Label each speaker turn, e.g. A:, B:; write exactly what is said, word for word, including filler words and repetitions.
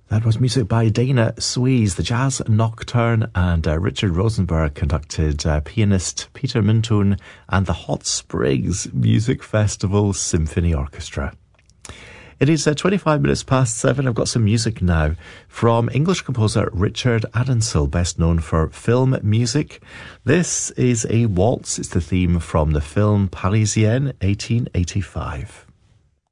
A: That was music by Dana Swees, the Jazz Nocturne, and uh, Richard Rosenberg conducted uh, pianist Peter Mintoon and the Hot Springs Music Festival Symphony Orchestra. It is uh, twenty-five minutes past seven. I've got some music now from English composer Richard Addinsell, best known for film music. This is a waltz. It's the theme from the film Parisienne, eighteen eighty-five.